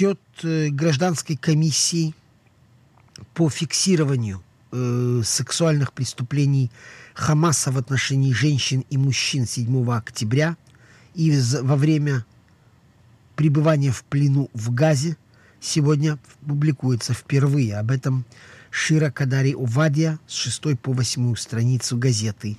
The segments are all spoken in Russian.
отчет гражданской комиссии по фиксированию сексуальных преступлений Хамаса в отношении женщин и мужчин 7 октября и во время пребывания в плену в Газе сегодня публикуется впервые. Об этом Шира Кадари Овадия с 6 по 8 страницу газеты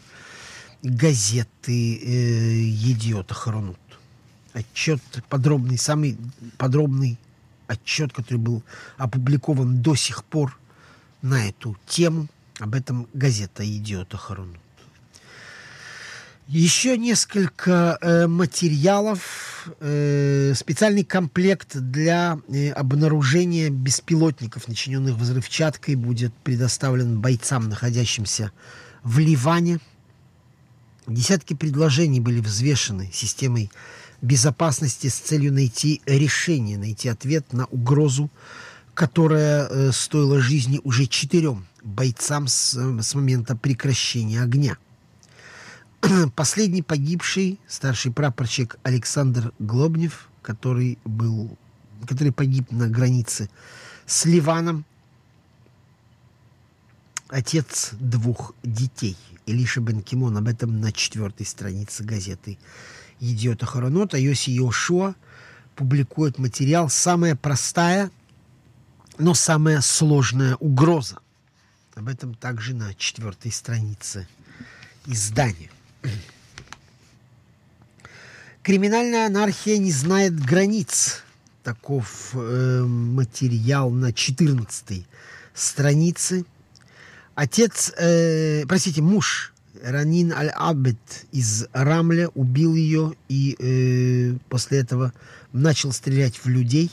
«Едиот Ахаронот». Отчет подробный, самый подробный отчет, который был опубликован до сих пор на эту тему. Об этом газета «Едиот Ахаронот». Еще несколько материалов. Специальный комплект для обнаружения беспилотников, начиненных взрывчаткой, будет предоставлен бойцам, находящимся в Ливане. Десятки предложений были взвешены системой безопасности с целью найти решение, найти ответ на угрозу, которая стоила жизни уже 4 бойцам с момента прекращения огня. Последний погибший, старший прапорщик Александр Глобнев, который погиб на границе с Ливаном, отец 2 детей. Илиша бен Кимон, об этом на 4 странице газеты «Едиот Ахаронот». А Йоси Йошуа публикует материал «Самая простая, но самая сложная угроза». Об этом также на 4 странице издания. Криминальная анархия не знает границ. Таков материал на 14 странице. Муж Ранин Аль-Абед из Рамля убил ее и после этого начал стрелять в людей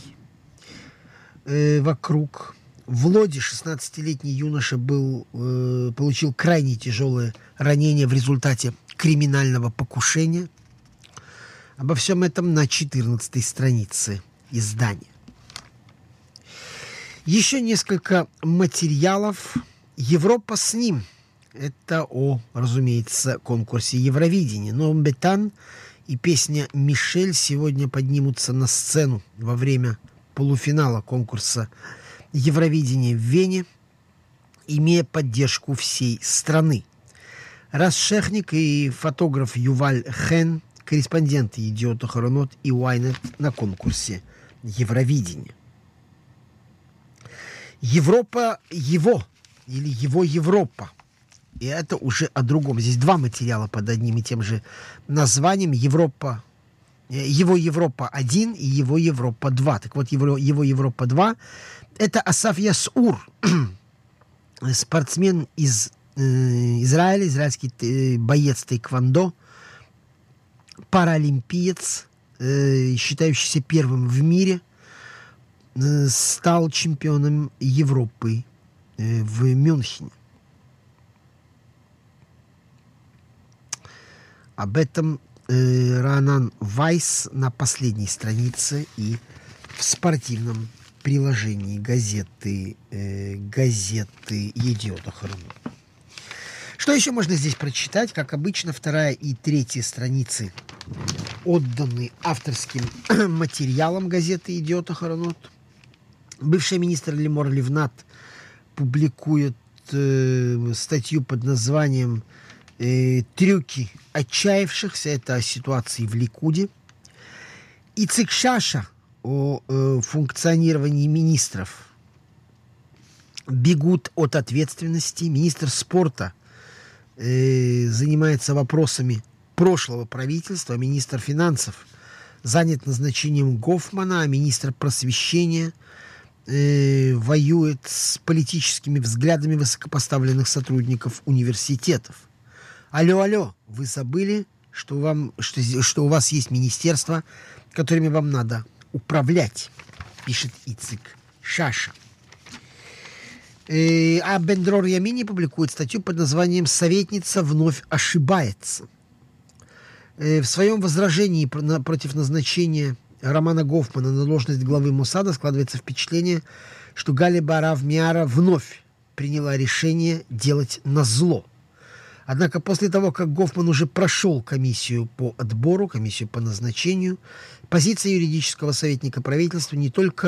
вокруг. В Лоде 16-летний юноша получил крайне тяжелое ранение в результате криминального покушения. Обо всем этом на 14 странице издания. Еще несколько материалов. Европа с ним. Это разумеется, конкурсе Евровидения. Но Бетан и песня «Мишель» сегодня поднимутся на сцену во время полуфинала конкурса Евровидения в Вене, имея поддержку всей страны. Рас Шехник и фотограф Юваль Хен, корреспонденты «Едиот Ахаронот» и Ynet на конкурсе Евровидения. Европа его, или его Европа. И это уже о другом. Здесь 2 материала под одним и тем же названием. Его Европа-1 и его Европа-2. Так вот, его Европа-2 – это Асаф Ясур, спортсмен из Израиля, израильский боец тайквондо, паралимпиец, считающийся первым в мире, стал чемпионом Европы в Мюнхене. Об этом Ранан Вайс на последней странице и в спортивном приложении газеты «Едиот Ахаронот». Что еще можно здесь прочитать? Как обычно, 2 и 3 страницы отданы авторским материалам газеты «Едиот Ахаронот». Бывший министр Лимор Ливнат публикует статью под названием «Трюки отчаявшихся». Это о ситуации в Ликуде. Ицик Шаша о функционировании министров бегут от ответственности. Министр спорта занимается вопросами прошлого правительства. Министр финансов занят назначением Гофмана, а министр просвещения воюет с политическими взглядами высокопоставленных сотрудников университетов. Алло, вы забыли, что у вас есть министерства, которыми вам надо управлять, пишет Ицик Шаша. А Бендрор Ямини публикует статью под названием «Советница вновь ошибается». В своем возражении против назначения Романа Гофмана на должность главы Моссада складывается впечатление, что Гали Барав Миара вновь приняла решение делать назло. Однако после того, как Гофман уже прошел комиссию по отбору, комиссию по назначению, позиция юридического советника правительства не только